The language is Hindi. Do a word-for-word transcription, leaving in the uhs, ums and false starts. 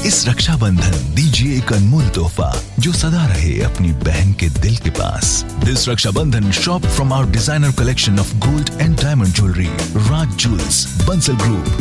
इस रक्षाबंधन दीजिए एक अनमोल तोहफा जो सदा रहे अपनी बहन के दिल के पास। This Rakshabandhan shop from our designer collection of gold and diamond jewellery, Raj jewels, Bansal group,